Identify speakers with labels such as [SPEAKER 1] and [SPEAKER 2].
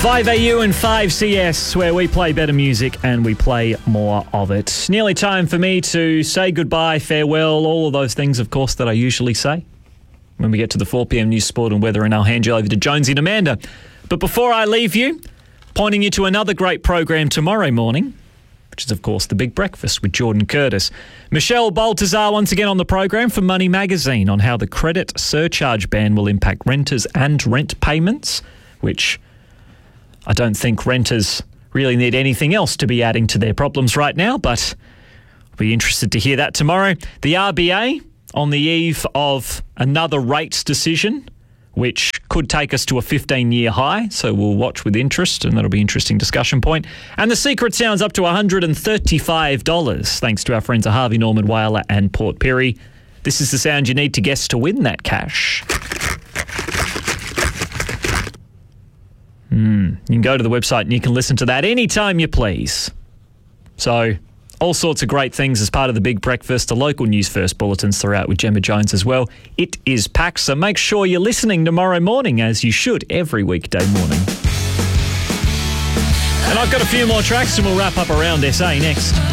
[SPEAKER 1] 5AU and 5CS, where we play better music and we play more of it. Nearly time for me to say goodbye, farewell, all of those things, of course, that I usually say when we get to the 4pm news, sport and weather, and I'll hand you over to Jonesy and Amanda. But before I leave you, pointing you to another great program tomorrow morning, which is, of course, The Big Breakfast with Jordan Curtis. Michelle Baltazar once again on the program for Money Magazine on how the credit surcharge ban will impact renters and rent payments, which I don't think renters really need anything else to be adding to their problems right now, but I'll be interested to hear that tomorrow. The RBA on the eve of another rates decision, which could take us to a 15-year high, so we'll watch with interest, and that'll be an interesting discussion point. And the secret sounds up to $135, thanks to our friends at Harvey Norman, Whyalla and Port Pirie. This is the sound you need to guess to win that cash. You can go to the website and you can listen to that anytime you please. So, all sorts of great things as part of The Big Breakfast, the local news first bulletins throughout with Gemma Jones as well. It is packed, so make sure you're listening tomorrow morning, as you should every weekday morning. And I've got a few more tracks and we'll wrap up around SA next.